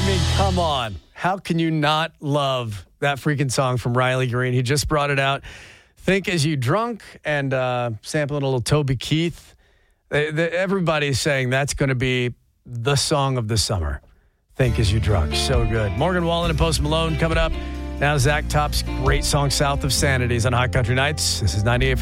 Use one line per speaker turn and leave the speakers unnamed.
mean, come on. How can you not love that freaking song from Riley Green? He just brought it out. Think As You Drunk, and sampling a little Toby Keith. Everybody's saying that's going to be the song of the summer. Think As You Drunk. So good. Morgan Wallen and Post Malone coming up. Now Zach Top's great song, South of Sanities on Hot Country Nights. This is 98.5.